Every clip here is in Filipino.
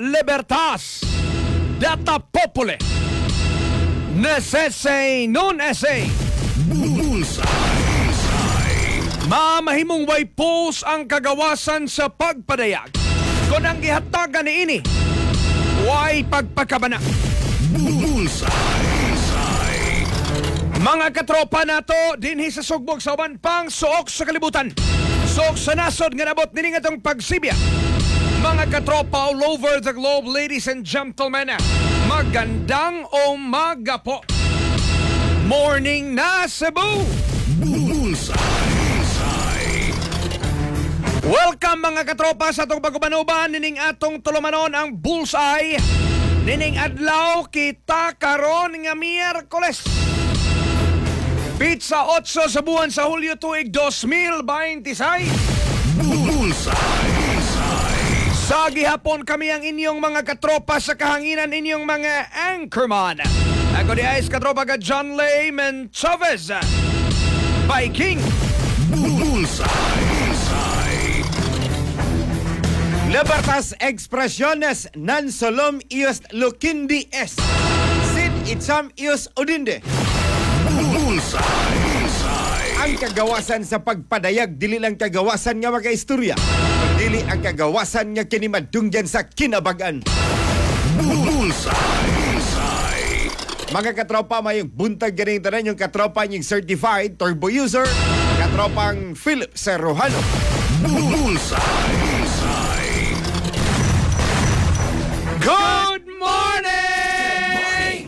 Libertas, Data Populi, Necesse non esse. Mamahimong way pos ang kagawasan sa pagpadayag. Kung ang gihatagan ni ini, way pagpakabana. Mga katropa nato, dinhi sa sugbog sa uban pang suok sa kalibutan. Suok sa nasod nga nabot nining atong pagsibya. Mga katropa all over the globe, ladies and gentlemen, magandang umaga po. Morning na Cebu! Welcome mga katropa sa atong pagkubanuban, nining atong tulumanon ang Bullseye. Nining adlaw kita karon nga Miyerkules. Pizza 8 sa buwan sa Hulyo tuig 2026. Sa gihapon kami ang inyong mga katropa sa kahanginan inyong mga anchorman. Ako di ayos katropa ka John Layman Chavez. Viking. Libertas expresiones nan solom ios lukindi es. Sin itsam ios udinde. Ang kagawasan sa pagpadayag dili lang kagawasan nga makaistorya, dili ang kagawasan nga kinimadunggan sa kinabagan. Mga katropa, mayong buntag ganing tanan yung katropa yung certified turbo user, katropang Philip Serrojano. Good morning!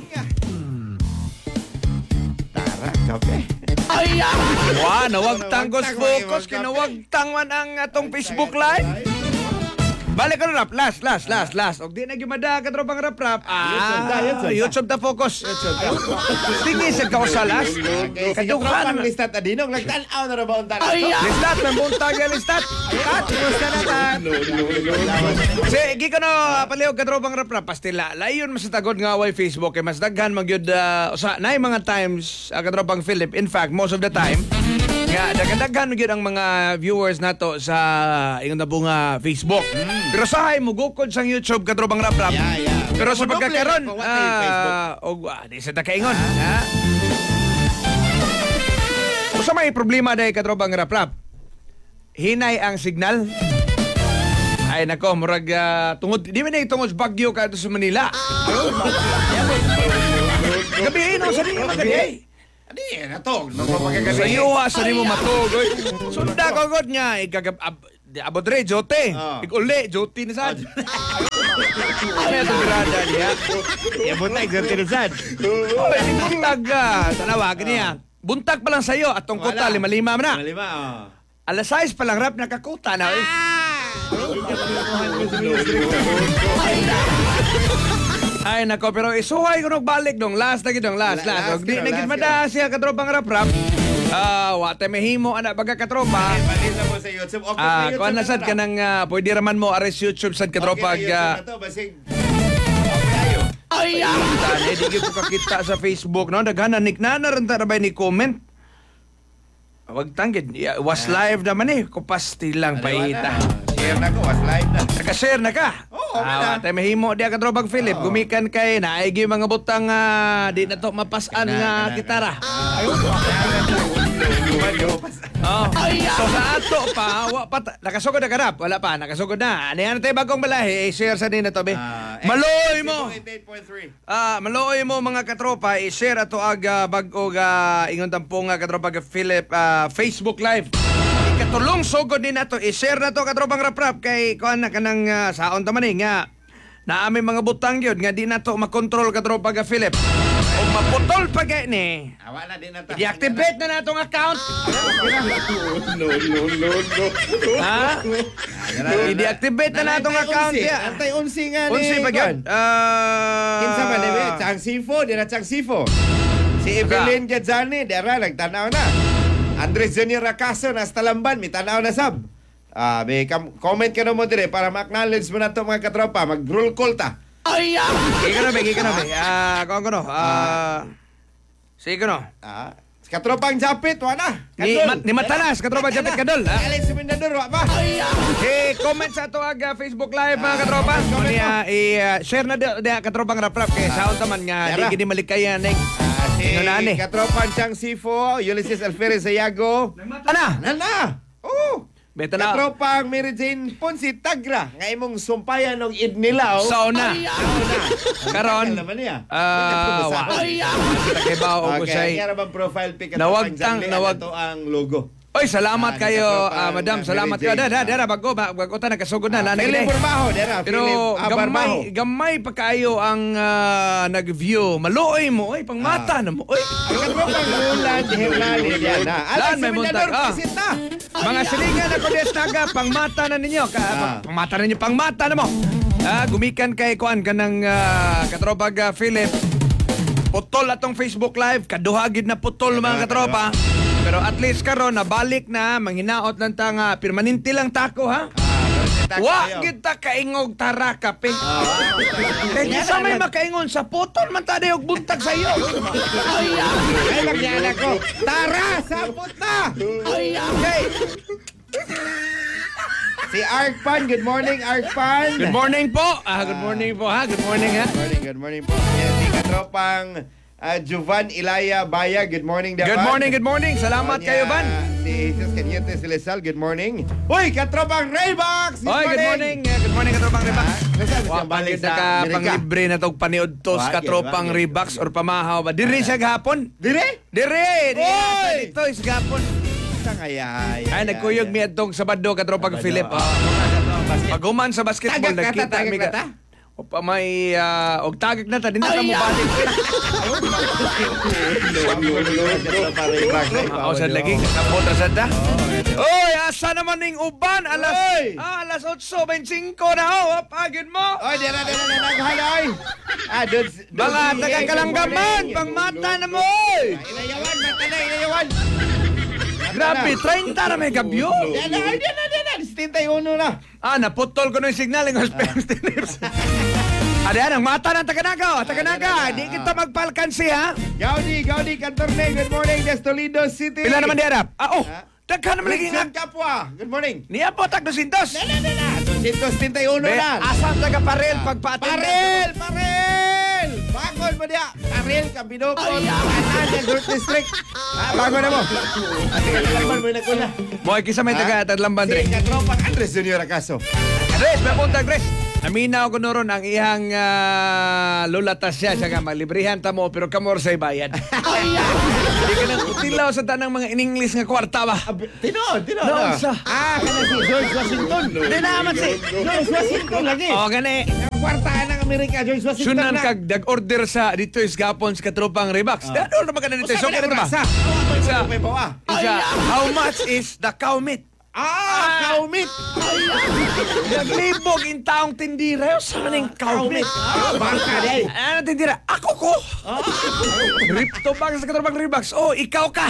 Tara, kape. Ayan! Wow, nawagtang Ghost Focus, kinawagtang man ang atong Facebook Live. Balik ka na rap, last. Og di na gimada ka tropang rap. YouTube ta focus. Tingin sa ka sa last. Kadukan ang listat adinong, nagtanaw na rabaw ang tanong. Listat, may buntag yung listat. Cut, gusto na ta. Sige ka no, palihog ka tropang rap. Pastila, layon mas tagod nga away Facebook. Mas daghan magyud, na yung mga times, ka tropang Philip. In fact, most of the time, nga, daghan magyud ang mga viewers nato sa ingon na bunga Facebook. Pero sahay mo gukod sang YouTube katrobang rap. Yeah. Pero sa pagkakaroon, di sa takaingon. Kung sa may problema dahil katrobang rap, hinay ang signal. Ay nako, murag tungod, di ba na tungod sa bagyo ka sa Manila? Gabihin ako sa niya magaday. Adi, natog. Sa iyo sa mo matog. Sunda ko god niya, abot re, jote. Uli, jote na sad. Ano yung grada niya? Abot na, jote na sad. Buntag, tanawagin niya. Buntag pa lang sa'yo, atong kuta, 5-5 na. 5, Alas 6 pa lang rap, nakakuta na. Ay nako, pero isuhay ko nagbalik dong. Last na gidong, last. Di na gid mada siya katropang rap. Wate mahimo ana baga katropa. Panisa mo sa YouTube. Okay, sa YouTube. Kuan na sad kanang pwede raman mo ares YouTube sad katropa. Okay, YouTube na to, basig. Okay, ayo. Ay, di ko kakita sa Facebook no. Daghan na niknana ron ta rabay ni comment. Wag tanggid. Was live naman kupasti lang paita. Share na ko, was live na. Naka-share na ka? Oo, okay na. Tay mahimo di ka trobang Philip. Gumikan kay naigi mga butang di na to mapasan nga gitara. So sa ato pa, nakasugod na karap. Wala pa, nakasugod na. Ano yan tayo bagong balahe, i-share sa din na to, be. Maloy mo! Maloy mo mga katropa, i-share ato aga bag-og ingon tampong katropa ka Philip Facebook Live. Ikatulong sugod din nato, i-share na to katropang rap-rap kay kuan na kanang saon ta man nga na aming mga butang gyud nga di nato makontrol katropa ka Philip. O maputol pa gay ni. Awa na din na ta. I-activate na natong account. No. Ha? I-deactivate na natong account ya. Antay unsi nga ni. Unsi pa gyud. Kinsa man ni Chang Sifo, di na Chang Sifo. Si Evelyn Gadzani, dara nagtanaw na. Andres Junior Acaso, nasa Talamban, may tanaw na sab. May comment ka na mo dire para ma-acknowledge mo na ito mga katropa. Mag-roll call ta. Ay, Sige ka na, be. Kung ano. Sige ka na. Katropang Japit, wala. Ni Matalas, katropa Japit Kadol. Alex Sumindador, wa pa. Comment sa ito Facebook Live mga katropa. Share na dia katropang rap-rap kay sound taman nga di gini malikayan ning. Si katropang Chang Sifo, Ulysses Alferez Sayago. Nana. Oh. Beta na. Katropang Mary Jane Ponce Tagra nga imong sumpayan og Idnilaw. Sauna. Karon. Kay bao ko say. Kaya bang profile pic katropang Jamle to ang logo. Oy, salamat kayo, madam. Salamat kayo. Dara bago ta nagkasugod na Philip Barbaho, dara. Pero gamay pa kayo ang nag-view. Maluoy mo, oy, pangmata na mo. Oy, katropang Roland Hernani diyan na. Lan may muntag. Mga silingan ako des naga, pangmata na ninyo. Pangmata na ninyo, pangmata na mo. Gumikan kay kuan kanang katropag Philip. Putol atong Facebook Live, kaduhagid na putol mga katropa. Pero at least karon nabalik na, manghinaot lang ta nga permanente lang tako ha. Wa kita kaingog tara kape. Kaya sa may makaingon sa putol man ta og buntag sa iyo. Ay lang ko. Tara sa puta. Okay. Si Arkpan, good morning Arkpan. Good morning po. Good morning po ha. Good morning ha. Good morning po. Si katropang Jovan Ilaya Baya, good morning. Good morning. Salamat kayo, Van. Si Jesus Caniente Celesal, good morning. Uy, katropang Raybox! Good morning. Good morning, katropang Raybox. Balik na ka panglibre na itong paniudtos katropang Raybox or pamahaw ba? Diri siya gahapon? Dire? Dito is gahapon. Ay, nagkuyog mi itong Sabado katropang Philip. Pag-uman sa basketball, nakita mi ka. O pa may og tagak na ta din na mo balik. Sa lagi kapot sa da. Oy, asa naman ning uban alas 8:25 na pagid mo. Oy, dira halay. Mga taga-Kalanggaman, pangmata na mo. Inayawan, mata na inayawan. Grabe, 30 na may gabyo. Diyan na. 71 na. Naputol ko na yung signal ng Hospitals. Ayan, ang mata ng Taganaga. Di kita magpalkansi, ha? Gaudi, Cantorne, good morning, des Toledo City. Pila naman di harap? Daghan naman lagi nga. Kapwa, good morning. Niya po, tag 200. Na. 231 na. Asam taga-parel, pagpa-attend. Parel! Bakol mo diya. Parel, Kabinokon, Kanan, North District. Bago na mo. Taglamban mo na ko na. Moy, kisa may taga-Taglamban, Dre. Si katropang Andres Junior Acaso. Andres, may punta, Andres. Naminaw ko noron ang ihang lulatas siya nga malibrihan ta mo pero kamor say bayad. Di ka nang utilaw sa tanang mga in-English nga kwarta ba? Tino. No, sa. Kana si George Washington. Di naman si George Washington lagi. Gani. Ang kwartaan ng Amerika, George Washington. Sunan kag dag-order sa dito is gapon sa katropang Rebax. Dado naman ka na dito. So kaya ba? How much is the cow meat? Cow meat! Naglibog in taong tindira. Sa maning cow meat? Bangka day. Ano tindira? Ako ko! Ripto bang sa katropang Rebax. Ikaw ka!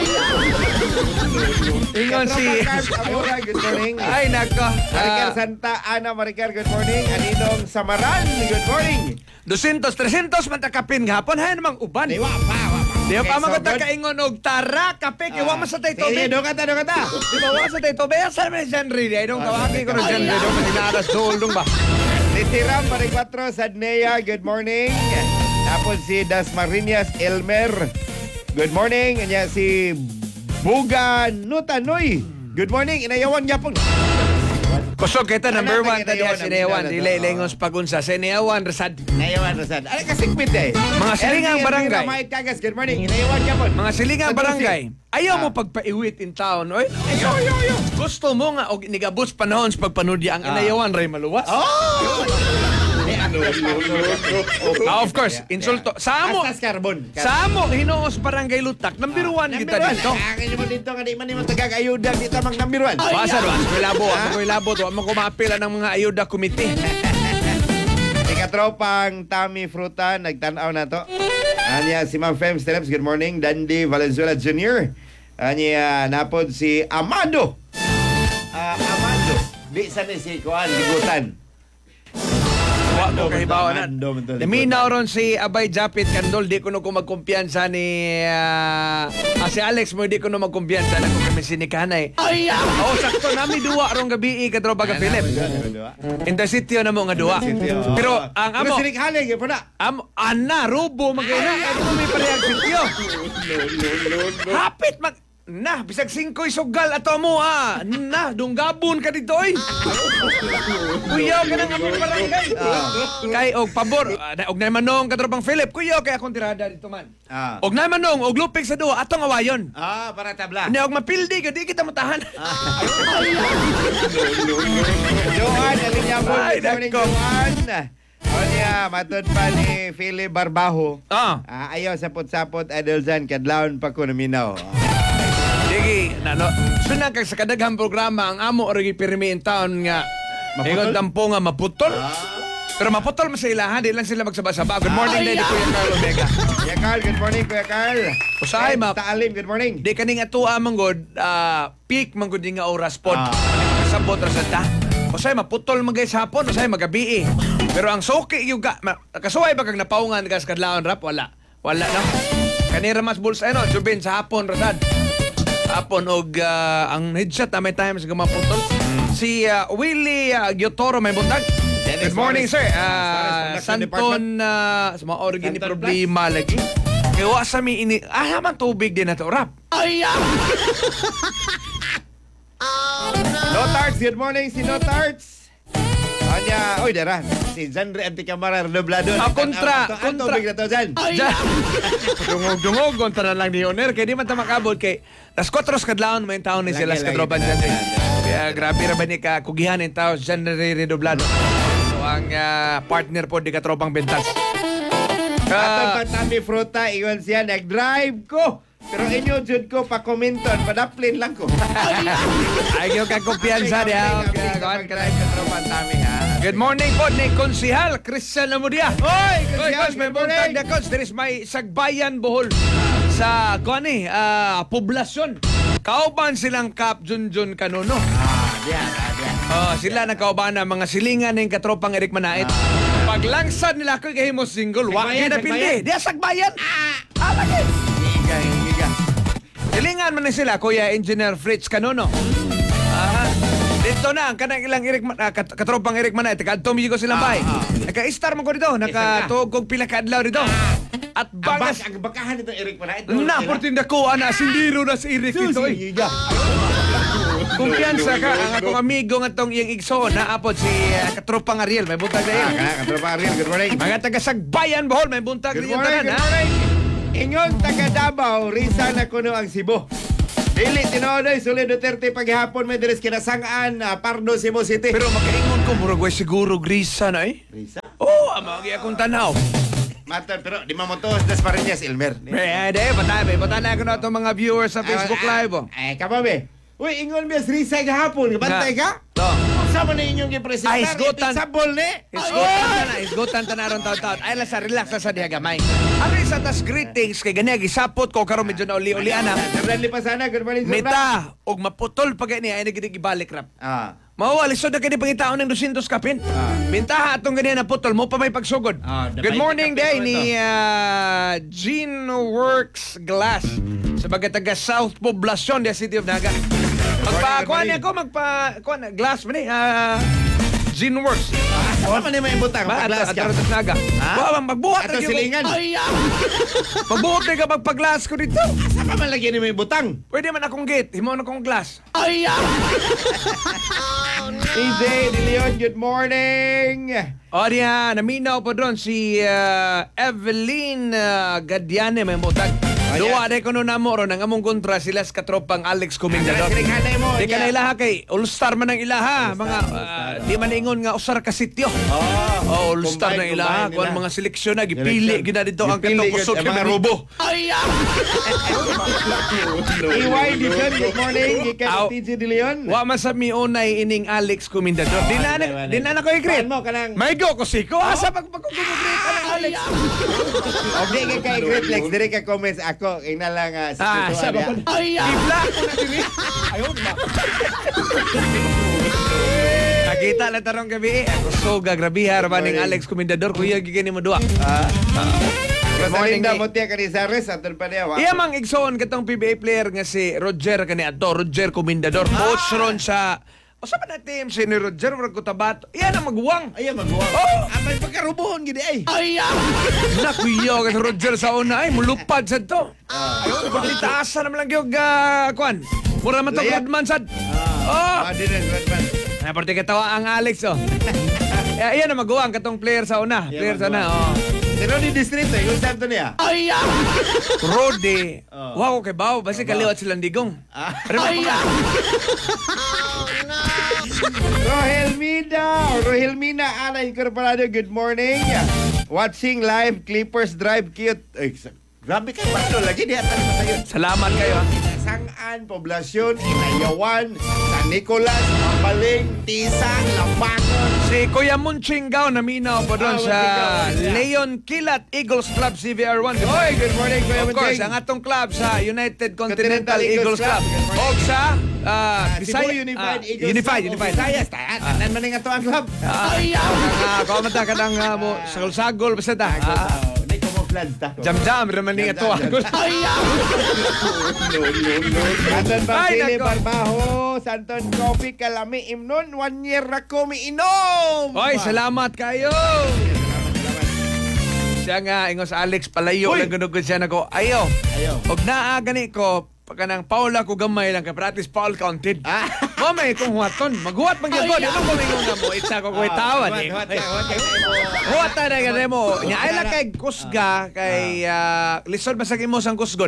Ingon si... Amora, good morning. Ay, nako. Maricar Santa Ana, Maricar, good morning. Aninong Samaran, good morning. 200, 300 man takapin gahapon. Hay namang uban. Di pa maganda kaingon og tara kape kay wa man sa tay tobe. Do kata. Di ba wa sa tay tobe sa may genre di dong tawagi ko ro genre dong tinaras dong ba. Litiram para 4 Sadnea, good morning. Tapos si Dasmariñas Elmer, good morning. Anya si Buga Nutanoy, good morning. Inayawan niya po. Kusog kita number 1 tadi si Newan dili lengos pagunsa si Newan Resad. Inayawan Resad. Ay kasikpit Mga silingang barangay. May kagas, good morning. Inayawan niya po. Mga silingang barangay. Ayaw mo pagpaiwit in town, oy. Yo. Gusto mo nga og nigabus panahon sa pagpanudya ang inayawan ray maluwas. Of course, insulto. Samo hinuos barangay lutak. Number 1 kita dito. Akin mo dito nga di man mo tagag-ayuda dito mag number 1. Basa do, ako'y labo to. Amo kumapila ng mga ayuda committee. Ikatropang Tommy Fruta nagtanaw na to. Anya si Ma'am Fem Steps, good morning. Dandy Valenzuela Jr. Anya napod si Amado. Amado. Di sa ni si Kuan Ligutan. Wa ko kahibawa na. Random to. Naminaw ron si Abay Japit Kandol, di ko no magkumpiyansa ni si Alex mo, di ko no magkumpiyansa na kung kami sinikanay. Oo, sakto nami duwa rong gabi katropa ka Philip. Intercity na mo nga duwa. Pero ang Pero amo sinikhaling, yun po na. ana rubo magkaya na kung may parehang sityo. Hapit mag bisag 5 sugal ato mo dunggabon ka dito oy. Kuyaw ka nang among barangay. Kay og pabor, og nay manong katropang Philip, kuyaw kay akong tirada dito man. Og nay manong og lupig sa duwa atong awayon. Para tabla. Ni og mapildi ka di kita matahan. Joan, alin niya po. Ay, Good morning, nako. Joan. O niya, matod pa ni Philip Barbaho. Ayaw sapot-sapot, Adolzan, kadlawon pa ko naminaw. Digi, sunang kag sa kadaghang programa ang amo origi pirmi in town nga Maputol? ingon dampo nga maputol. Pero maputol man sa ilahan, di lang sila magsaba-saba. Good morning, Daddy Kuya Carl Omega. Kuya Carl, good morning, Kuya Carl. Usahay, Ed Taalim, good morning. Di kaning atua manggod, peak manggod di nga oras pod. Sabot ra sa ta. Usay maputol man guys hapon, usay magabi. Pero ang soki yung kasuway ba kag napaungan gas kadlawon rap wala. Wala na. Kanira mas bulsa no, subin sa hapon rasad. Hapon og ang headshot na may time sa gamaputol. Si Willie Giotoro may buntag. Good morning, sir. Santon sa mga origin ni problema lagi. Kaya sa mi ini man tubig din na to rap. Notarts, good morning, si Notarts. Anya, oy dara, si Janre Anticamara Redoblado. Kontra. Tubig na to, Jan. Dungog-dungog kontra na lang ni Oner kay di man ta makabot kay las 4 kadlawon may taon ni sila sa kadroban dyan. Kaya grabe ra ba ni ka kugihan in taon Janre Redoblado. So ang partner po di katropang bentas. Atong pantami fruta, iwan siya, nag-drive ko. Pero inyo, Jud ko, pa-commenton, padaplin lang ko. Ay, yung kakumpiyansa niya. Good morning po ni Konsihal Christian Lamudia. Oy, Coach, may buntag na Coach. There is may Sagbayan Bohol sa poblasyon. Kauban silang Kap Junjun Kanuno. Sila nagkauban na mga silingan ng katropang Eric Manait. Paglangsad nila ko kahimo single, wa na pindi. Dia Sagbayan. Lagi. Giga. Silingan man na sila, Kuya Engineer Fritz Kanuno. Dito na, ang kanang ilang katropang Eric Manay, taga-Tomi ko silang bay. Naka-star mo ko dito, nakatuog kong pila ka-adlaw dito. At bagas... Ang bakahan nito, Eric Manay. Naportinda ko, sindiro na si Eric ito eh. Kumpiyansa ka, ang akong amigo nga tong iyang igsoon, naapod si katropang Ariel, may buntag na yun. Katropang Ariel, good morning. Mga taga-Sagbayan Bohol, may buntag na yun tanan, ha? Ingon taga Davao, risa na kuno ang Cebu. Dili tinonoy Suli Duterte paghihapon may deres kinasangaan Pardo, Cebu City. Pero makaingon ko murag siguro grisa na eh. Risa? Amagi akong tanaw. Maton pero di mamotos das Marinas Elmer. Patay ko na itong mga viewers sa Facebook Live. Kamo be. Uy, ingon mi risa gahapon, bantay ka? Sama na inyong gipresentar. Isgutan. Sabol ni. Isgutan ta na ron taon-taon. Ay la sa relax sa diha gamay. Ano sa tas greetings kay gani gisapot ko karon medyo na uli-ulian na. Jordan Lipasana, good morning. Mita og maputol pag ni ay nagidig ibalik rap. Mao lisod na kini pangitaon ng 200 kapin. Mintaha atong ganyan na putol mo pa may pagsugod. Good morning day ni Gene Works Glass sa taga South Poblacion the City of Naga. Glass man eh. Gene Works. Ano man may butang pag-glass ka? Naga. Magbuhat Ato silingan. Magbuhat ka magpag-glass ko dito. Saan pa man lagi ni may butang? Pwede man akong gate. Himo na akong glass. EJ De Leon, good morning. Diya, naminaw po doon si Evelyn Gadiane may butag. Duwa de kuno na mo ron ang among kontra sila sa katropang Alex Comendador. Di ka na ilaha kay All-Star man ang ilaha. Mga di man ingon nga usar ka sityo. All-Star na ilaha. Kung mga seleksyon na gipili gina dito ang katong kusog sa mga robo. EY Dijon, good morning. Ikan TJ De Leon. Wa man sa mi unay ining Alex Comendador. Di na ko i-greet. May go ko siko. Asa pagpagkugugreet ang Alex. Okay kay great Lex, dire ka comments ako ina lang sa tuwa. Ibla ko na dili. Ayun ba. Nakita na tarong gabi. Ako so gagrabihar ba ning Alex Comendador kuya gigani mo duwa. Rosalinda Motia Canizares aton pa niya. Iya mang igsoon katong PBA player nga si Roger kani adto, Roger Comendador. Coach ron sa usa pa na team si ni Roger wag ko tabato. Iya na magwang. Ayan magbuwang. Oh! May pagkarubuhon gid ay. Na kuya ka Roger sa una ay mulupad sad to. Ayo pagtitaasan naman lang gyud kwan. Mura man to Layat. good man sad. Oh! Dinin Rodman. Ay parte katawa ang Alex oh. Iya na magwang katong player sa una. Iya, Player sa una. magwang. Oh. Si Ronnie Distrito, yung santo niya. Rode. Oh. Wow, kay Bao. Basi kaliwat silang digong. Rohel Mina, Ana Incorporado, good morning. Watching live, Clippers Drive, cute. Ay, grabe kayo, bato lagi, di atan pa sa'yo. Salamat kayo. Sangaan, Poblasyon, Inayawan, San Nicolas, Mabaling, Tisa, Lambangon. Si Kuya Munchinggaw naminaw po doon sa Munchinggaw. Leon Kilat Eagles Club CVR1. Oy, good morning, Kuya Of course, Munching. ang atong club sa United Continental Continental Eagles Eagles Club. Club. O sa Cebu Unified Eagles Unified, Club of Unified. Visayas. Tanan man nga to ang club. Komenta ka ng sagol-sagol basta ta. May camouflage ta. Jam-jam, raman nga to. Anton Ay, Basile nako. Barbaho, Santon Coffee, Kalami, Imnon, 1 year na ko miinom. Oy, salamat kayo. Siya nga, ingos Alex, palayo Uy! lang gunugod siya na ko. Ayo. Ayaw. Og naa gani ko, pagka ng Paula ko gamay lang, kay practice Paul counted. Ah. Mamay kung huwaton, maghuwat man gyud ko. Di man ko mingon nga mo, itsa ko ko'y tawad. Huwat ta na gani mo. Nya ay lang kay kusga, kay lisod masag imo sang kusgon.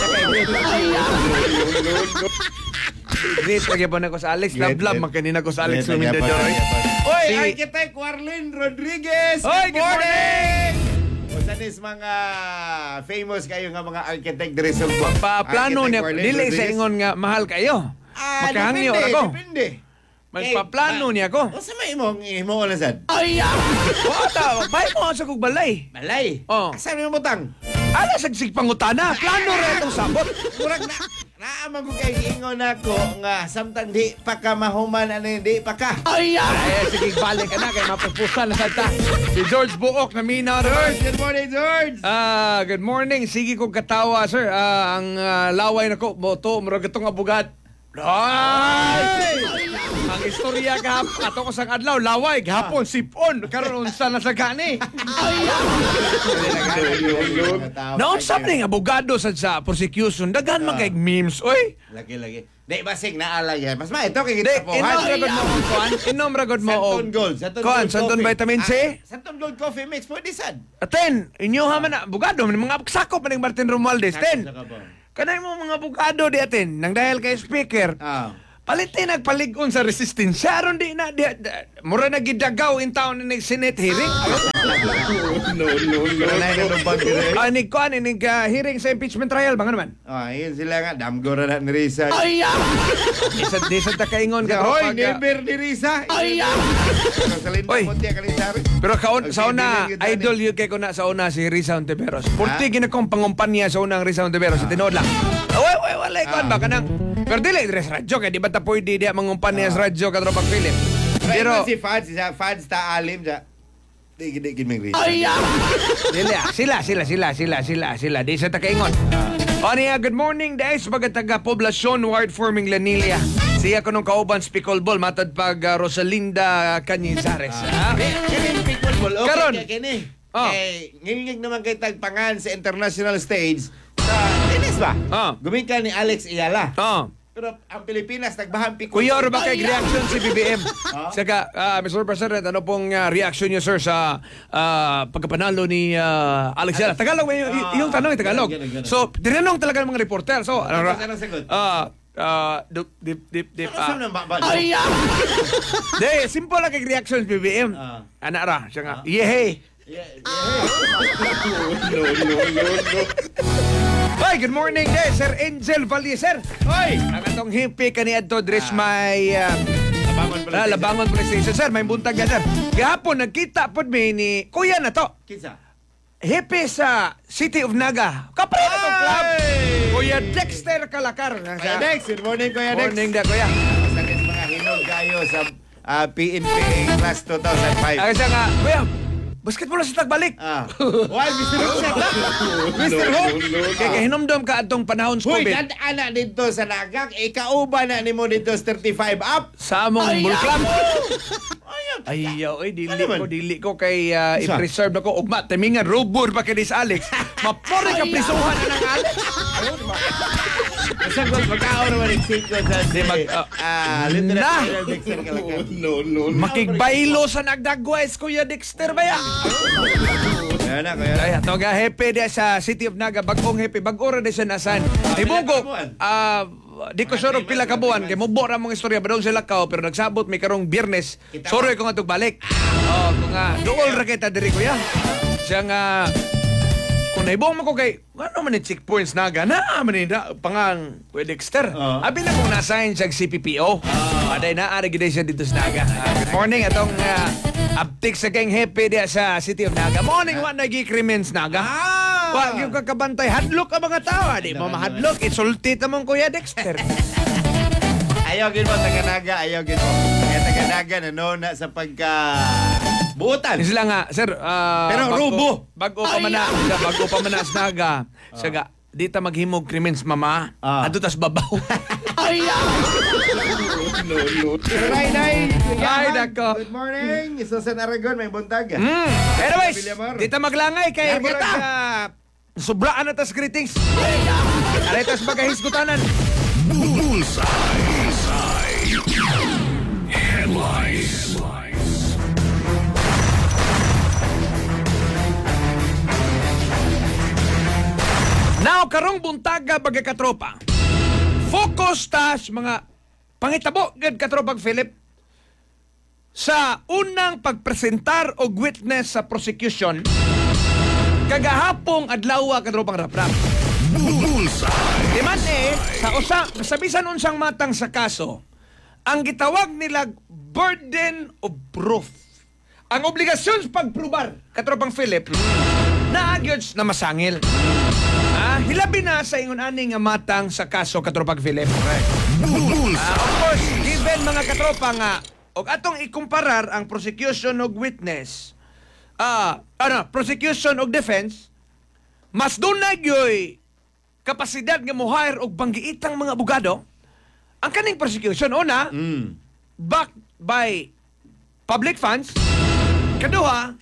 Great lagi po na ko sa Alex. Great, Love great. magkanina ko sa Alex Great, Lumindador. Oy, Si- Architect Warlin Rodriguez. Oy, good morning! Usan is mga famous kayo nga mga architect diri sa Sugbo. Paplano Architect niya, Warlin dili sa Rodriguez. ingon nga mahal kayo. Makahangyo depende, ako. Depende. Magpaplano niya ko. O sa may imo na sad? Wata, bay mo sa kog balay. Malay. Oh. Asan mo butang? Ala sagsig pangutana, plano ra itong sabot. Murag na naaman ko kay ingon nako nga samtang di pa ka mahuman ano di pa ka. Ay, sige balik ka na kay mapupusan na sa ta. Si George Buok na mina George, good morning George. Good morning. Sige kong katawa, sir. Ang laway na ko, boto, murag itong abogad. Ay! Ang istorya kahapon, ato ko sang adlaw, laway, gahapon, sipon, karon unsa na sa gani. Naunsa man yung abogado sa prosecution, daghan man kay memes, oy. Lagi. Di basig na yan. Mas ma ito kay Di, kita po. inom ragod mo ang kuan, inom ragod mo og Santon Gold. Santon kuan, Gold Santon Coffee. Vitamin C. Santon Gold Coffee Mix. Pwede sad. Aten, inyo man na abogado, mga sakop man ng Martin Romualdez. Ten, kanay mo mga abogado di atin, nang dahil kay speaker, palitin nagpalig-on sa resistensya. Aron di na, mura na gidagaw in town ni Senate hearing. Anig ko, anig hearing sa impeachment trial, banga naman. Yun sila nga. Damgo na ni Risa. Di sa takaingon ka. Hoy, never ni Risa. Rosalinda Oy. Motia Canizares. Pero sa una, Sige, idol yun kay ko na sa una si Risa Ontiveros. Purti ginakong pangumpanya sa unang Risa Ontiveros. Sa tinood lang. Wala ikon ba ka nang. Pero dili, res radyo. Kaya di ba ta pwede di mangumpanya sa radyo katropang Philip. Pero Pero, si Fads ta alim siya. Di giming Risa. sila. Di sa takaingon. O niya, good morning guys. Pagkataga Poblasyon, Ward Forming Lanilia. Siya ko nung kauban sa pickleball. Matad pag Rosalinda Canizares. Kini pickleball. Okay, Karon. kini. Oh. Ngingig naman kay tagpangan sa international stage sa tennis ba? Oh. Gumikan ni Alex Iyala. Oh. Pero ang Pilipinas nagbahan pickleball. Kuya, ano ba kay reaction si BBM? Ah? Saka, Mr. President, ano pong reaction niyo, sir, sa pagkapanalo ni Alex Yala? Tagalog, yung tanong ay Tagalog. Ganun. So, tinanong talaga ng mga reporter. So, Anong sagot? dip. Saan nang ba? Di, simple lang kay reaction si BBM. Anak ra, siya nga, yehey. Hi, good morning, Sir Angel Valleser. Hoy! Ang atong hippie kaniadto dress may Labangon Police Station. Sir, may buntag yan, sir. Gahapon, nagkita po ni Kuya na to. Kinsa? Hippie sa City of Naga. Kapre na tong club. Ay! Kuya Dexter Kalakar. Kuya Dex, good morning Kuya Dex. Morning da, Kuya. Masakit mga hinog kayo sa PNPA class 2005. Ang siya nga, kuya, basketball na sa tagbalik. Why, Mr. Hook siya ta? Mr. Hook? Kaya hinumdom ka atong panahon sa Hoy, COVID. dadaan dito sa Nagak. Ikauba na ni mo dito sa 35 up. Sa among bulklam. Ayaw, dili ko kay i-preserve na ko. Ugma, timingan, robor pa kay sa Alex. Mapore ka prisuhan na ng Alex. Masang ko, magkaon naman yung siko sa Na! Dexter Kalakal. Makigbaylo sa nagdagwais, Kuya Dexter ba yan? Kaya na, kaya na. Ay, ito nga, hepe dia sa City of Naga, bagong hepe, bagong na siya nasan. Ibugo, di ko sure pila ka buwan, kay mubo ra mong istorya ba daw sila kao, pero nagsabot may karong Biyernes, sorry ko nga balik. Kung nga, dool ra kita diri ko ya. Siya nga, kung naibong mo ko kay, ano man yung checkpoints Naga, na man yung pangang Kuya Dexter. Abi na kung nasign siya CPPO. Aday na, arigid siya dito sa Naga. Good morning, atong uptick sa gang hepe dia sa City of Naga. Morning, wa nagikrimens Naga. Wag yung kakabantay. Hadlok ang mga tao. Di mo mahadlok. Isulti tamang Kuya Dexter. Ayaw gin mo, taga-Naga. Ayaw gin mo. Kaya taga-Naga, nanona sa buutan. Sila nga, sir. Pero rubo. Bago pa man na sa Naga. Saga, di ta maghimog krimens mama. Ado tas babaw. Nay. Ay, nako. Good morning. Susan Aragon, may buntag. Anyways, Villamor. di ta maglangay kay Larga sobraan na tas greetings. Aray tas bagahisgutanan. Bullseye. Headlines. Now, karong buntaga baga katropa. Focus tas mga pangitabo gad katropang Philip sa unang pagpresentar og witness sa prosecution kagahapong adlaw katropang raprap. Bullseye. Di man sa bisan unsang matang sa kaso, ang gitawag nila burden of proof. Ang obligasyon sa pagprobar katropang Philip naagyod na masangil. Hilabi na sa ingon ani nga matang sa kaso katropang Philip. Of course, given mga katropa nga og atong ikumparar ang prosecution og witness, prosecution og defense, mas dunay gyoy kapasidad nga mo-hire og banggiitang mga abogado. Ang kaning prosecution una, backed by public funds. Kaduha,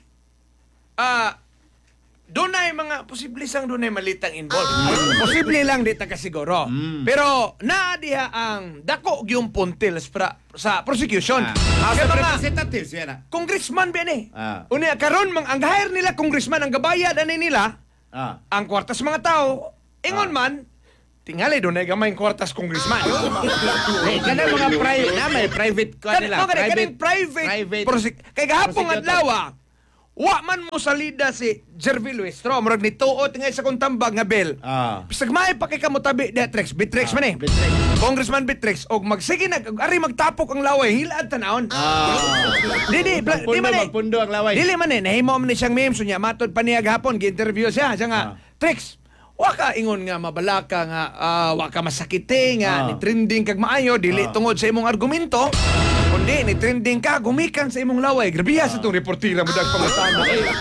dunay mga posible sang dunay malitang involved. Posible lang di ta kasiguro. Pero naa diha ang dako gyung puntil sa prosecution. House Kaya of mga Representatives, yan na. congressman ba ni? Unya karon ang hire nila congressman ang gabayad ani nila ang kwartas mga tao. Ingon man tingali dunay gamay kwartas congressman. Kanang mga private Private. Kay gahapon adlaw wa man mo salida si Jervil Luistro. Murag nituot nga sa kong tambag nga bill. Bisag may pa kay kamutabi Beatrix. Beatrix man eh. Congressman Beatrix. Og magsige ari magtapok ang laway. Hilad tanawon. Di man eh. Magpundo ang laway. Dili man eh. Nahimo man ni siyang meme. Sunya matod pa niya gahapon. Gi-interview siya. Siya nga, Trix, waka ingon nga mabalaka nga waka masakite nga ni trending kag maayo dili tungod sa imong argumento kundi ni trending ka gumikan sa imong laway grabiya sa tong reportira mo dag pangutana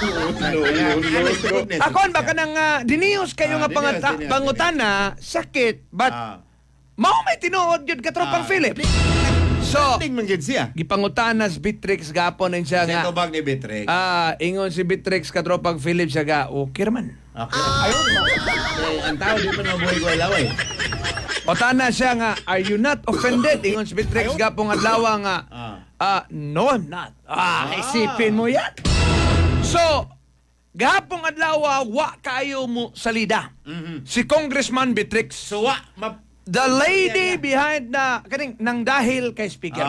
akon ba kanang dinius kayo nga pangutana sakit but mao may tinuod jud katropang Philip so Ting man gid siya. gipangutanas Beatrix gapon ang siya nga Sa tubag ni Beatrix. ingon si Beatrix katropang Philip siya ga okay man. Okay. Ang tao di man mabuhay ko laway. O tana siya nga, are you not offended? Ingon si Beatrix gapong adlaw nga, no, I'm not. Isipin mo yan. So, gapong adlaw, wa kayo mo salida. Si Congressman Beatrix. So wa The lady behind na, kaning, nang dahil kay Speaker.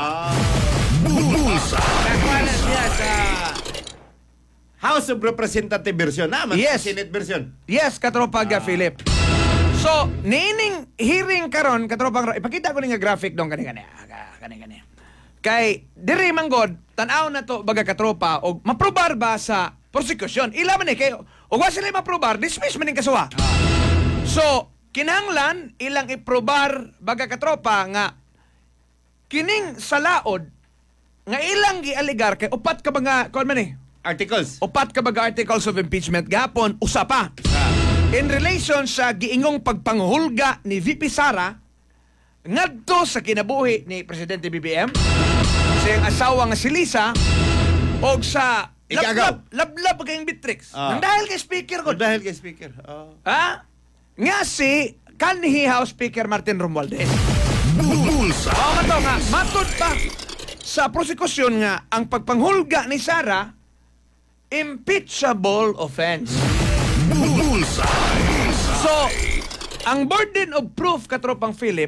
Nakuha na siya sa House of Representative version. Yes. Senate version. Yes, katropa Philip. So, nining hearing karon katropang ipakita ko ni nga graphic dong kani. Kay diri manggod tan-aw na to baga katropa og maprobar ba sa prosecution. Ila man kay og wa sila maprobar, dismiss man ning kasuha. So, kinahanglan ilang iprobar baga katropa nga kining salaod nga ilang gialigar kay upat ka mga kuan man Articles. upat ka mga articles of impeachment gapon usa pa in relation sa giingong pagpanghulga ni VP Sara ngadto sa kinabuhi ni Presidente BBM sa iyang asawa nga si Lisa og sa Ikagaw. lablab kayong Beatrix nang dahil kay speaker ko Dahil kay speaker. ha nga si kanhi House Speaker Martin Romualdez Bullseye. mato nga matod pa sa prosekusyon nga ang pagpanghulga ni Sara impeachable offense. Bullseye. So, ang burden of proof katropang Philip,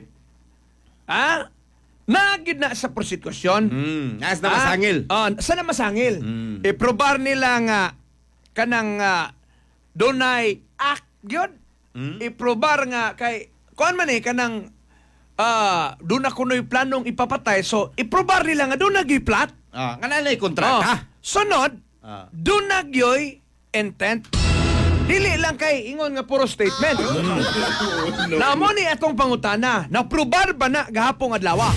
nagid na sa prosekusyon. As na masangil. Sana masangil. I-probar nila nga kanang dunay act yun. I-probar nga kay kuan man kanang doon na kuno'y planong ipapatay. So, iprobar nila nga doon nag-i-plot. Nga nalay kontrata. Sunod, doon nag-yoy intent. Dili lang kay ingon nga puro statement. Naamo ni atong pangutana, na-probar ba na gahapong adlaw?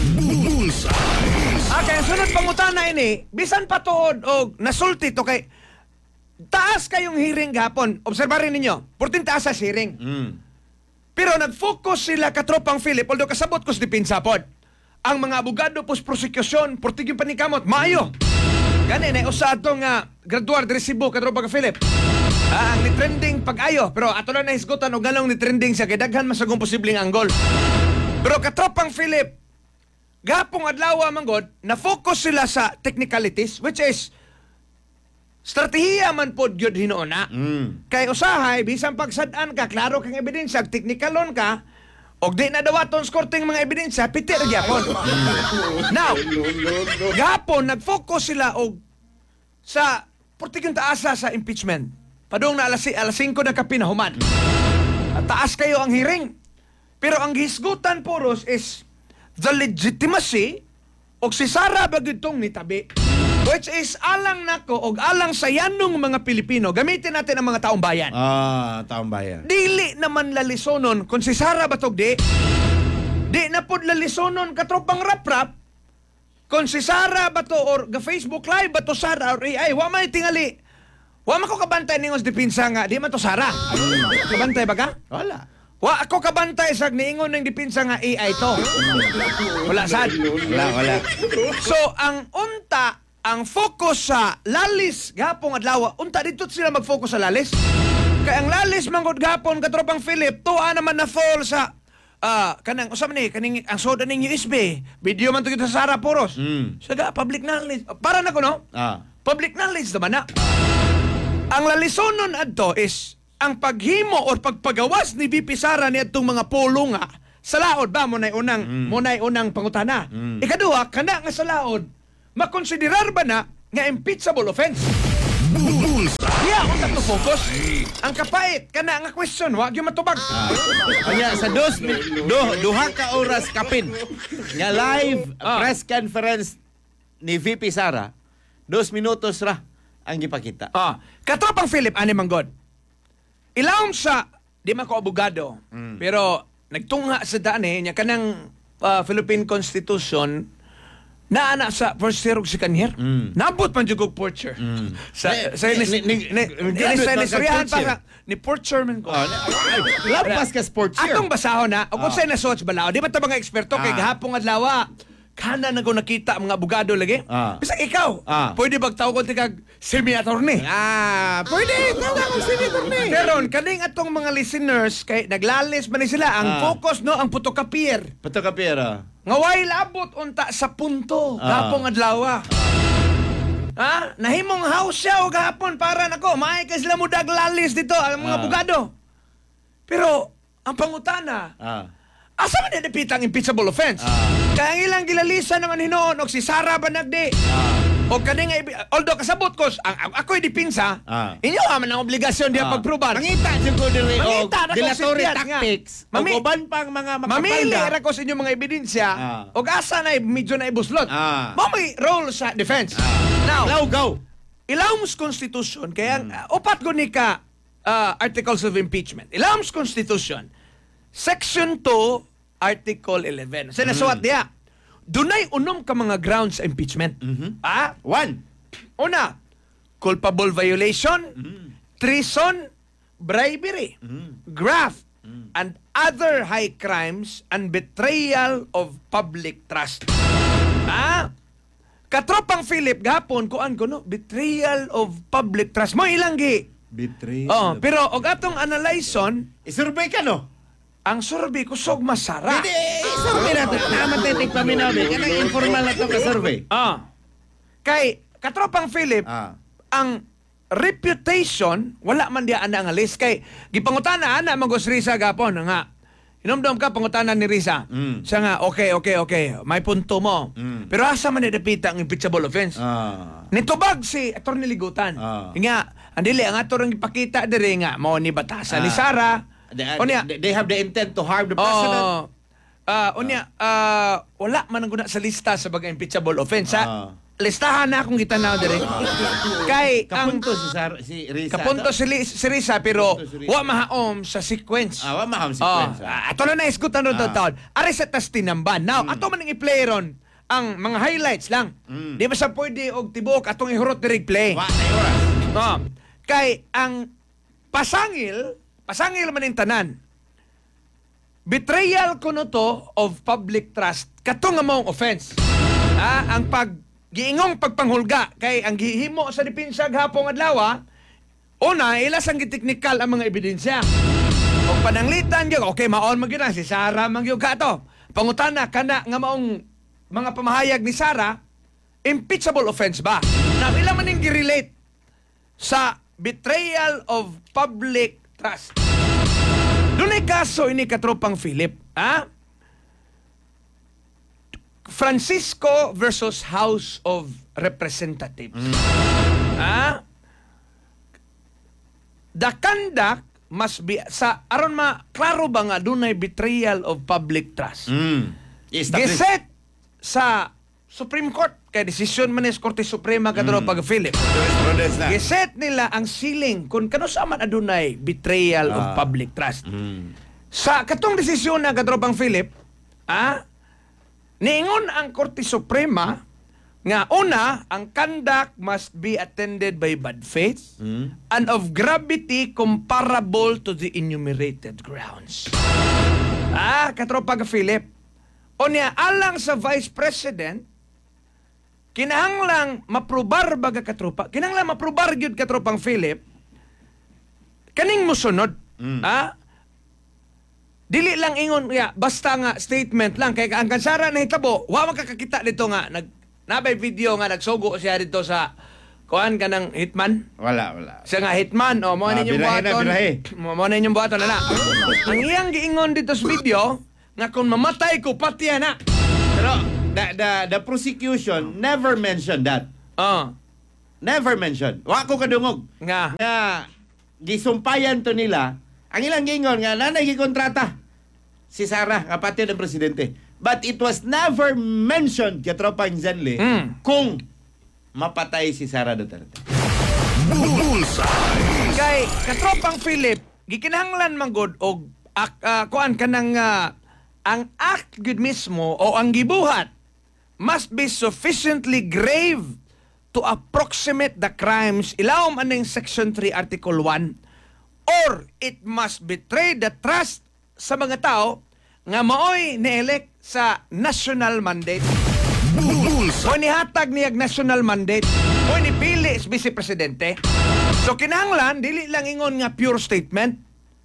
Bullseye. Kaya sunod pangutana ini, bisan pa tuod o nasulti to kay taas kayong hearing gahapon. Obserbarin ninyo, purtin taas sa hearing. Pero nag-focus sila katropang Philip, although kasabot ko sa dipinsa pod. Ang mga abogado pos prosecution, portig yung panikamot, maayo. Gani na usa atong graduar de Cebu katropang Philip. Ang ni-trending pag-ayo, pero ato lang nahisgutan o galong ni-trending siya, kay daghan masagong posibleng anggol. Pero katropang Philip, gapong adlaw manggod, na-focus sila sa technicalities, which is, strategiya man pod gyud hinuona. Kay usahay bisan pagsad-an ka klaro kang ebidensya, technicalon ka og di na dawaton skorting mga ebidensya, piti ra gyapon. Now, gapon nag-focus sila og sa portigyong taasa sa impeachment. Padung na alas 5 na kapinahuman. At taas kayo ang hearing. Pero ang hisgutan puros is the legitimacy og si Sara bagitong nitabi. Which is alang nako og alang sa yanong mga Pilipino. Gamitin natin ang mga taong bayan. Taong bayan. Dili naman lalisonon kung si Sara batog di. Di na pod lalisonon katropang rap-rap kung si Sara bato or ga-Facebook Live bato Sara or AI. Wa man tingali. Wa man ko kabantay ningos dipinsa nga. Di man to Sara. Kabantay ba ka? Wala. Wa ako kabantay sa niingon ng dipinsa nga AI to. Wala sad. Wala. So ang unta ang focus sa lalis gapong adlaw, unta dito sila mag-focus sa lalis. Kay ang lalis manggod gapon katropang Philip, tuwa naman na fall sa kanang usab ni kaning ang soda ning USB. Video man to kita sa Sara Poros. Saga public knowledge. Para na ko no? Public knowledge naman na. Ang lalisonon adto is ang paghimo or pagpagawas ni VP Sara niadtong mga polo nga sa laod ba mo nay unang pangutana. Ikaduha kana nga sa laod makonsiderar ba na nga impeachable offense? Yeah, kung to focus. Ang kapait, kana nga question, wag yung matubag. Kanya sa duha ka oras kapin. Nga live press conference ni VP Sara, 2 minutos ra ang gipakita. Katropang Philip, ani manggod. Ilawom sa, di man ko abogado, pero nagtungha sa daan niya kanang Philippine Constitution naana sa first year og second year. Nabot man jud og porcher. Sa inistoryahan para ni porcher man ko. Lampas ka sports year. Atong basahon na, og unsay na search balaw, di ba ta mga eksperto kay gahapong adlaw kana na ko nakita mga abogado lagi. Bisa ikaw, pwede bag tawag ko kag semi-attorney. Pwede tawag ko semi-attorney. Pero kaning atong mga listeners kay naglalis man ni sila ang focus no ang putokapier. Putokapier. Nga way labot unta sa punto gapong adlaw. Nahimong house siya o gahapon para nako maay ka sila mo daglalis dito ang mga abogado. Pero ang pangutana, asa man napitang impeachable offense? Kaya ang ilang gilalisan naman hinoon og si Sara Banagdi. O kaning although kasabot ko ako'y dipinsa, inyo man ang obligasyon diya pagprobar. Mangita jud ko diri og dilatory siyas tactics. Og uban pang mga mamili makapalda. ra ko sa inyong mga ebidensya og asa na medyo na ibuslot. Mo may role sa defense. Now, go. Ilawom's Constitution kaya upat ko ni ka Articles of Impeachment. Ilawom's Constitution Section 2 Article 11. Sinasuwat diya, dunay unom ka mga grounds sa impeachment. One. Una, culpable violation, treason, bribery, graft, and other high crimes and betrayal of public trust. Katropang Philip gapon kuan ko no, betrayal of public trust. Mo ilang gi. Betrayal. Pero og atong analyson, Isurvey ka no? ang survey kusog masara. Hindi, survey na ito. Namatetik paminabi. Kanang informal na ito ka survey. Kay katropang Philip, ang reputation wala man diya ana nga list kay gipangutana ana magos Risa gapon nga. Inomdom ka pangutanan ni Risa. Siya nga okay. May punto mo. Pero asa man dapita ang impeachable offense? Nitubag si Attorney Ligutan. Nga andili ang ato rang ipakita diri nga mao ni batasan ni Sara. They have the intent to harm the president. Wala man ang guna sa lista sa bagay impeachable offense. Listahan na akong gitanaw dire. Kay Kapunto si Risa. kapunto si Risa pero wa mahaom sa sequence. Wa maham sequence. Ato na isgutan ron taon. Ari sa tas tinamban. Now, ato man ang i-play ron ang mga highlights lang. Di ba sa pwede og tibuok atong ihurot direct play. Wa na oras. Kay ang pasangil man yung tanan. Betrayal kuno to of public trust katong among offense. Ang giingong pagpanghulga kay ang gihimo sa depensa gahapon adlaw una ilas ang giteknikal ang mga ebidensya. Og pananglitan gyud okay maon man gyud si Sara man gyud kato. Pangutana kana nga maong mga pamahayag ni Sara impeachable offense ba? Na ila man ning gi-relate sa betrayal of public trust. Dunay kaso ini katropang Philip, Francisco versus House of Representatives. The conduct must be sa aron klaro ba nga dunay betrayal of public trust. Giset sa Supreme Court kay desisyon man ni Korte Suprema katropang Philip. Giset nila ang ceiling kung kanusa man adunay betrayal of public trust. Sa katong desisyon na katropang Philip, niingon ang Korte Suprema nga una, ang conduct must be attended by bad faith and of gravity comparable to the enumerated grounds. Katropang Philip, unya alang sa Vice President, kinahanglang maprobar baga katropa, kinahanglang maprobar gyud katropang Philip, kaning mosunod. Dili lang ingon basta nga statement lang kay ang kansara na hitabo wa makakakita dito nga nabay video nga nagsugo siya dito sa kuan kanang hitman. Wala. Siya nga hitman mo ninyong buhaton. Mo ninyong buhaton na. Ang iyang giingon dito sa video nga kung mamatay ko pati na. Pero the prosecution never mentioned that. Never mentioned. Wa ko kadungog Nga gisumpayan to nila. Ang ilang gingon nga nanay gikontrata si Sara, kapatid ng presidente. But it was never mentioned katropang Zenle kung mapatay si Sara Duterte. Bullseye. Kay katropang Philip, gikinahanglan man gud og kuan kanang ang act gud mismo o ang gibuhat must be sufficiently grave to approximate the crimes ilawom aning Section 3 Article 1 or it must betray the trust sa mga tao nga maoy ni-elect sa national mandate. O nihatag niyag national mandate o nipili sa Vice Presidente. So kinahanglan dili lang ingon nga pure statement.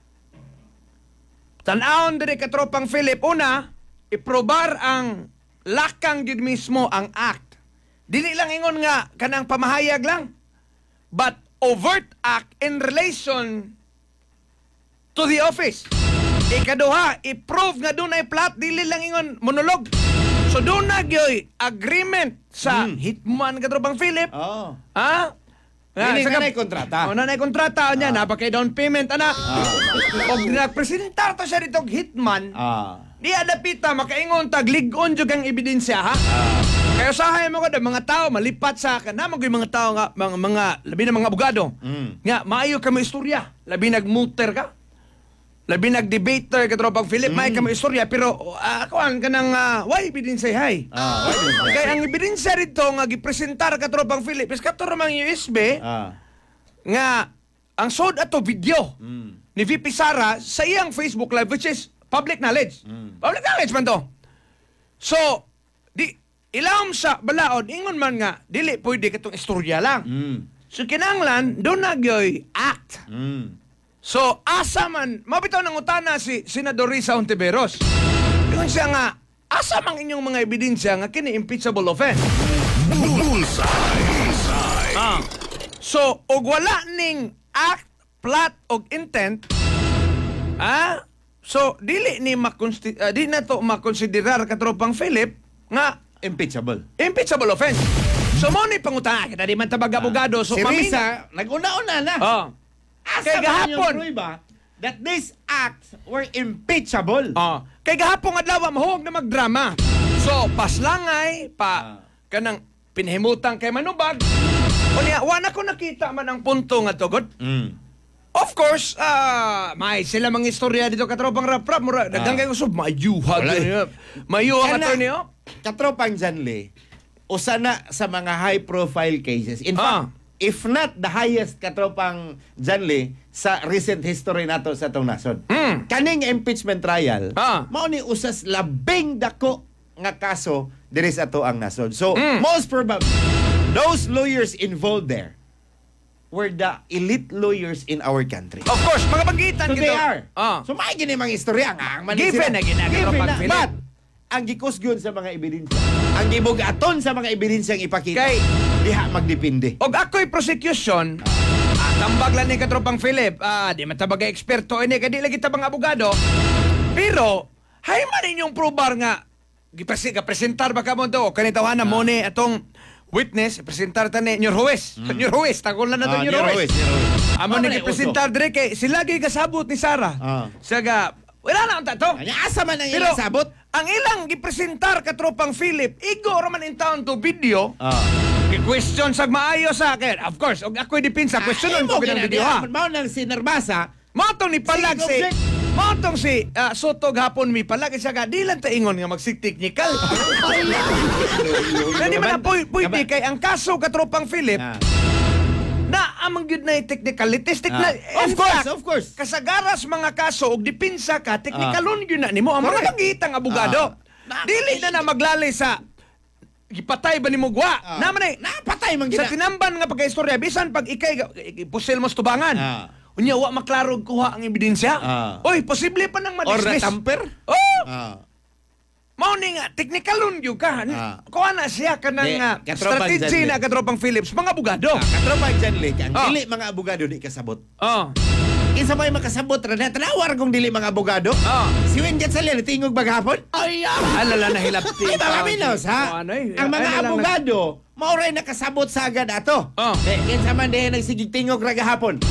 Tan-awon diri katropang Philip, una iprobar ang lakang gid mismo ang act. Dili lang ingon nga kanang pamahayag lang, but overt act in relation to the office. Ikaduha, i-prove nga doon ay plot, dili lang ingon monolog. So doon na gyoy agreement sa hitman katropang Philip. Dili nga na kontrata. Na kontrata niya, napakay down payment, anak. O nagpresentar to siya dito hitman. Di adapita, makaingon taglig-on jud ang ebidensya, ha? Kaya usahay mo ko mga tao malipat sa akin. Na mga tao nga, mga labi na mga abogado. Nga, maayo ka mo istorya. Labi nagmuter ka. labi nag-debate to katropang Philip, may kamo istorya pero kuan kanang why ebidensya hay. Kaya ang ebidensya rito nga gipresentar katropang Philip is kapto ramang USB nga ang sod ato video ni VP Sara sa iyang Facebook Live which is public knowledge. Public knowledge man to. So, di ilawom sa balaod ingon man nga dili pwede katong istorya lang. So kinanglan do nagyoy act. So asa man mabitaw nang utana si Senador Risa Hontiveros. Ingon siya nga asa man inyong mga ebidensya nga kini impeachable offense. Bullseye. So og wala ning act, plot og intent, so dili ni di na to makonsiderar katropang Philip nga Impeachable. impeachable offense. So mo ni pangutana kita di man tabag abogado so Si Risa, nag-una-una na. Asa Kay man gahapon. yung prueba that these acts were impeachable. Kay gahapon adlaw mahog na magdrama. So paslangay kanang pinahimutang kay manubag. Unya wala ko nakita man ang punto nga tugod. Of course, may sila mga istorya dito katropang rap-rap mura daghang kay usab mayuhag. Mayuhag Kana- attorney Katropang Janle, usa na sa mga high-profile cases. In fact, if not the highest katropang Janle sa recent history nato sa itong nasod. Kaning impeachment trial, mao ni usas labing dako nga kaso diri sa ato ang nasod. So, most probably, those lawyers involved there were the elite lawyers in our country. Of course, mga bagitan So they are. So may gini mga istorya nga ang Given na ginagawa Given pag na. Philip. But ang gikusgon sa mga ebidensya, ang gibugaton sa mga ebidensyang ipakita, diha magdepende. Og ako'y prosecution, tambag lang ni katropang Philip, di man tabag eksperto ini kay di lagi tabang abogado. Pero hay man inyong probar nga gipresentar ba kamo to kanitawanan mo ni atong witness presentar ta ni Nyor Huwes. Nyor Huwes tagol na to Nyor Huwes. Amo ni gipresentar dire kay sila gyud kasabot ni Sara. Saga wala na ang tato. Asa man ang Pero ilang sabot? ang ilang gipresentar katropang Philip, igo raman in town to video. Gi-question sa maayo sa akin. Of course, og ako'y dipinsa, questionon ko ng video ha. Mao nang si Nervasa, Matong ni palag si Sige, Matong si Soto gapon mi palag siya ka di lang ta ingon nga magsig technical. Hindi man na pwede kay ang kaso katropang Philip na amang gyud na technicalities of course. kasagaras mga kaso og dipinsa ka technicalon gyud na nimo ang mga gitang abogado dili na maglalay sa gipatay ba nimo gwa naman napatay man sa gina. tinamban nga pagkaistorya bisan pag ikay pusil mo tubangan unya wa maklaro kuha ang ebidensya oy posible pa nang Or ma-dismiss na-tamper? mao ni nga technicalon gyud ka kuha na siya kanang katropang strategy Janle. na katropang Phillips mga abogado Katropang Janle, ang dili mga abogado di kasabot. Kinsa may makasabot ra na tanawar kung dili mga abogado. Si Wen Gatsalia tingog baghapon. alala na hilapti Kita kami nos ha. Ang mga abogado mao ray nakasabot sa agad ato. Kinsa man diha nagsigig tingog ra gahapon.